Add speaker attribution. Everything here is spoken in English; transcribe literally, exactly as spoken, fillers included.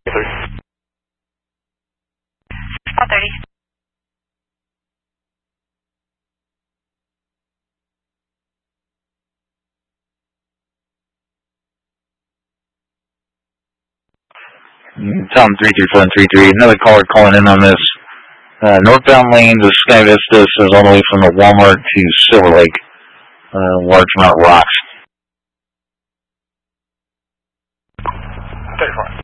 Speaker 1: Spot thirty.
Speaker 2: Tom three three seven three three, another caller calling in on this. Uh, northbound lanes of Sky Vista says all the way from the Walmart to Silver Lake. Uh, large amount of rocks.
Speaker 1: thirty-four.